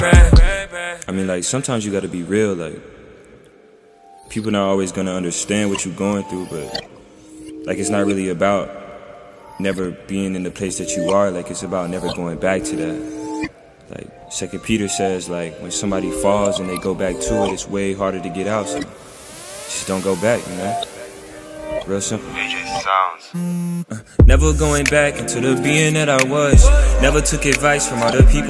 I mean, like, sometimes you gotta be real. Like, people not always gonna understand what you're going through, but like, it's not really about never being in the place that you are. Like, it's about never going back to that. Like, 2 Peter says, like, when somebody falls and they go back to it, it's way harder to get out. So just don't go back, you know? Real simple. Never going back into the being that I was. Never took advice from other people